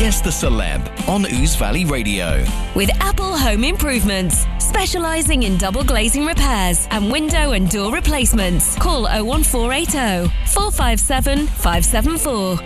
Guess the Celeb on Ouse Valley Radio. With Apple Home Improvements, specialising in double glazing repairs and window and door replacements. Call 01480 457 574.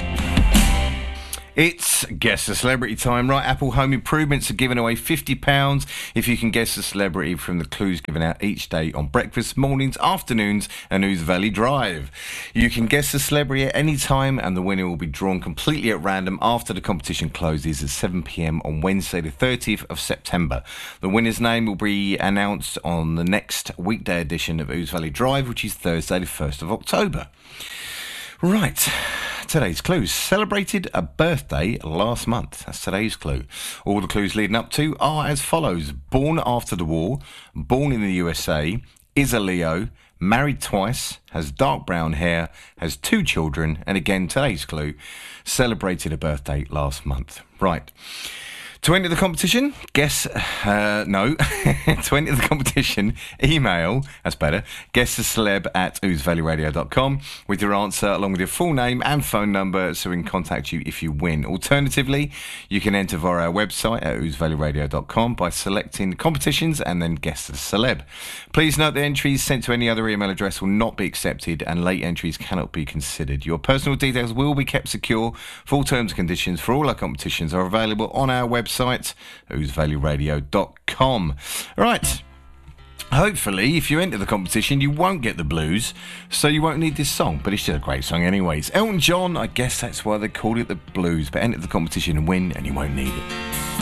It's Guess the Celebrity time. Right, Apple Home Improvements are giving away £50 if you can guess the celebrity from the clues given out each day on breakfast, mornings, afternoons and Ouse Valley Drive. You can guess the celebrity at any time and the winner will be drawn completely at random after the competition closes at 7 p.m. on Wednesday the 30th of September. The winner's name will be announced on the next weekday edition of Ouse Valley Drive, which is Thursday the 1st of October. Right, today's clues. Celebrated a birthday last month. That's today's clue. All the clues leading up to are as follows. Born after the war, born in the USA, is a Leo, married twice, has dark brown hair, has 2 children, and again, today's clue, celebrated a birthday last month. Right. To enter the competition, to enter the competition, email, that's better, guesstheceleb@ousevalleyradio.com with your answer along with your full name and phone number so we can contact you if you win. Alternatively, you can enter via our website at ousevalleyradio.com by selecting competitions and then Guess the Celeb. Please note that entries sent to any other email address will not be accepted and late entries cannot be considered. Your personal details will be kept secure. Full terms and conditions for all our competitions are available on our website, ousevalleyradio.com. Right. Hopefully, if you enter the competition, you won't get the blues, so you won't need this song. But it's just a great song anyways. Elton John, I guess that's why they called it the blues. But enter the competition and win, and you won't need it.